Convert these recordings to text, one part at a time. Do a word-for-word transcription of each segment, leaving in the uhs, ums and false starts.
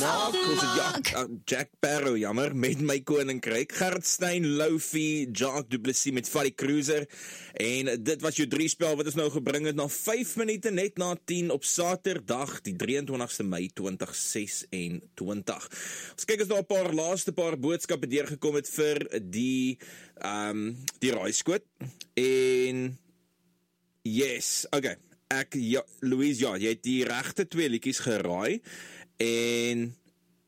Mark, ons het ja, Jack Barrow, jammer, met My Koninkryk, Gerrit Stein, Lofi, Jacques Du Plessis met Valley Cruiser, en dit was jou drie spel wat ons nou gebring het, na vyf minute net na tien op Saterdag, die drieëntwintigste Mei twintig sesentwintig. Ons kyk as daar 'n paar laaste paar boodskappe deurgekom het vir die, um, die raaiskoot, en yes, okay, ek, ja, Louise, ja, jy het die regte twee liedjies geraai, en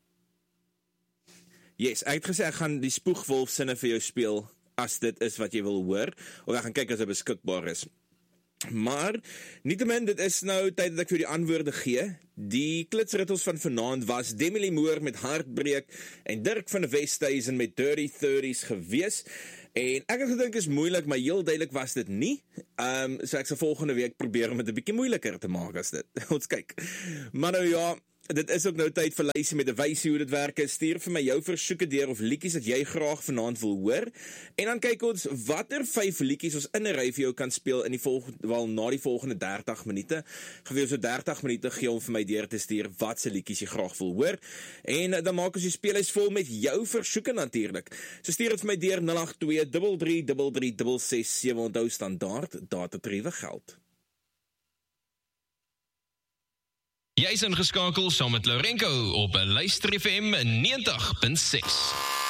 yes, ek het gesê ek gaan die Spoegwolf sinne vir jou speel, as dit is wat jy wil hoor, of ek gaan kyk as dit beskikbaar is. Maar, nietemin, dit is nou tyd dat ek vir die antwoorde gee. Die klitsrittels van vanaand was Demi Lee Moore met Hartbreek en Dirk van Westhuizen met Dirty thirties gewees. En ek het gedink is moeilik, maar heel duidelik was dit nie. Um, so ek sal volgende week probeer om dit 'n bietjie moeiliker te maak as dit. Ons kyk. Maar nou ja, dit is ook nou tyd vir Lysie met 'n wysie hoe dit werk. Stuur vir my jou versoeke deur of liedjies wat jy graag vanaand wil hoor. En dan kyk ons watter vyf liedjies ons in 'n ry vir jou kan speel in die volgende, wel na die volgende dertig minute. Geweer so dertig minute gee om vir my deur te stuur wat se liedjies jy graag wil hoor. En dan maak ons die speellys vol met jou versoeke natuurlik. So stuur dit vir my deur nul agt twee drie drie drie drie ses ses sewe. Onthou standaard datatariewe geld. Jy is ingeskakel saam met Lourenco op Luister F M ninety punt six.